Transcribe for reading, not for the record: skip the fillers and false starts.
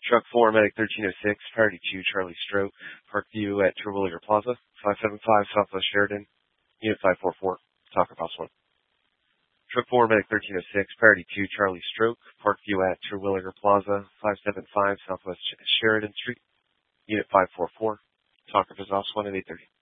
Truck 4, Medic 1306, Priority 2, Charlie Stroke, Parkview at Terwilliger Plaza, 575 Southwest Sheridan, Unit 544, Talker Boss 1. Truck 4, Medic 1306, Priority 2, Charlie Stroke, Parkview at Terwilliger Plaza, 575 Southwest Sheridan Street, Unit 544, Talker Boss 1 at 830.